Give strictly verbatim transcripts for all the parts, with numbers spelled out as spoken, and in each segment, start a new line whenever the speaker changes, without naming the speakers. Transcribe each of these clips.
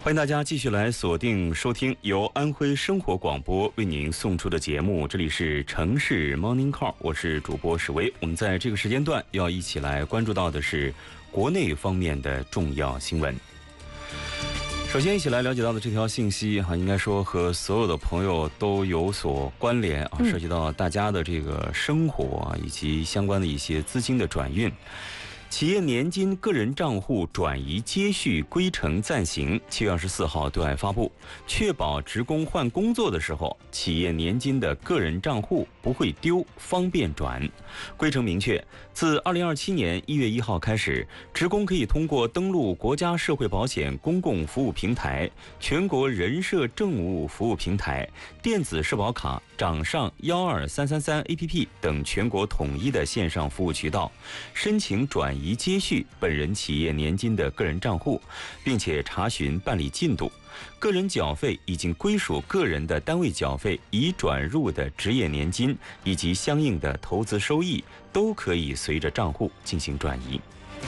欢迎大家继续来锁定收听由安徽生活广播为您送出的节目，这里是城市 Morning Call， 我是主播史威。我们在这个时间段要一起来关注到的是国内方面的重要新闻。首先一起来了解到的这条信息哈，应该说和所有的朋友都有所关联啊，涉及到大家的这个生活啊，以及相关的一些资金的转运。企业年金个人账户转移接续规程暂行，七月二十四号对外发布，确保职工换工作的时候，企业年金的个人账户不会丢，方便转。规程明确，自二零二七年一月一号开始，职工可以通过登录国家社会保险公共服务平台、全国人社政务服务平台、电子社保卡、掌上幺二三三三 A P P 等全国统一的线上服务渠道，申请转移接续本人企业年金的个人账户，并且查询办理进度。个人缴费已经归属个人的单位缴费已转入的职业年金以及相应的投资收益，都可以随着账户进行转移。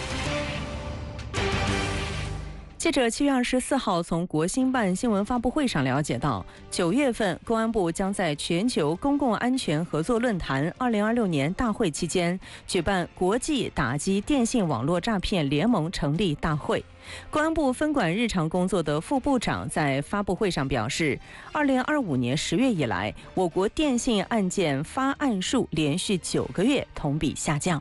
记者七月二十四号从国新办新闻发布会上了解到，九月份公安部将在全球公共安全合作论坛二零二六年大会期间举办国际打击电信网络诈骗联盟成立大会。公安部分管日常工作的副部长在发布会上表示，二零二五年十月以来，我国电信案件发案数连续九个月同比下降。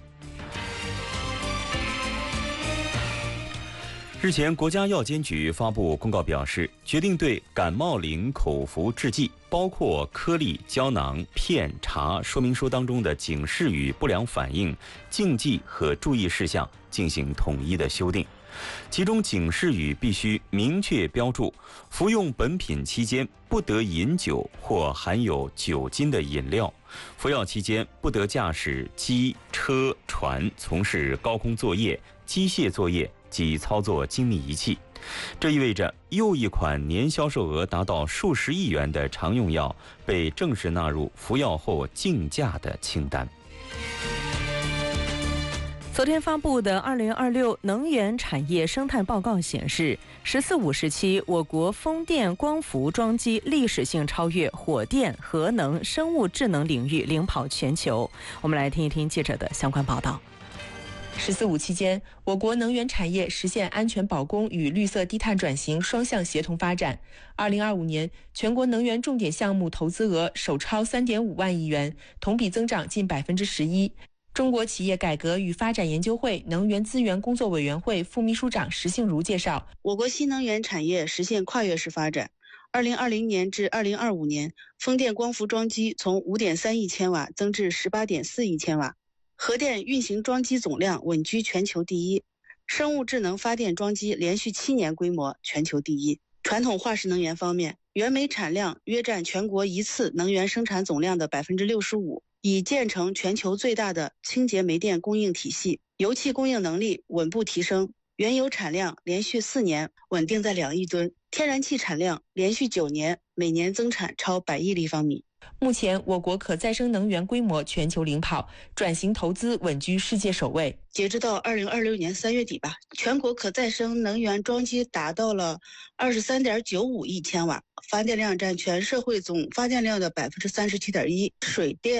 日前，国家药监局发布公告表示，决定对感冒灵口服制剂，包括颗粒、胶囊、片、茶说明书当中的警示语不良反应、禁忌和注意事项进行统一的修订。其中警示语必须明确标注，服用本品期间不得饮酒或含有酒精的饮料，服药期间不得驾驶机、车、船从事高空作业、机械作业及操作精密仪器。这意味着又一款年销售额达到数十亿元的常用药被正式纳入服药后禁驾的清单。
昨天发布的二零二六能源产业生态报告显示，十四五时期我国风电光伏装机历史性超越火电、核能、生物智能领域，领跑全球。我们来听一听记者的相关报道。
十四五期间，我国能源产业实现安全保供与绿色低碳转型双向协同发展。二零二五年，全国能源重点项目投资额首超三点五万亿元，同比增长近百分之十一。中国企业改革与发展研究会能源资源工作委员会副秘书长石杏如介绍，
我国新能源产业实现跨越式发展。二零二零年至二零二五年，风电光伏装机从五点三亿千瓦增至十八点四亿千瓦，核电运行装机总量稳居全球第一，生物智能发电装机连续七年规模全球第一。传统化石能源方面，原煤产量约占全国一次能源生产总量的百分之六十五。已建成全球最大的清洁煤电供应体系，油气供应能力稳步提升，原油产量连续四年稳定在两亿吨，天然气产量连续九年每年增产超百亿立方米。
目前，我国可再生能源规模全球领跑，转型投资稳居世界首位。
截止到二零二六年三月底吧，全国可再生能源装机达到了二十三点九五亿千瓦，发电量占全社会总发电量的百分之三十七点一，水电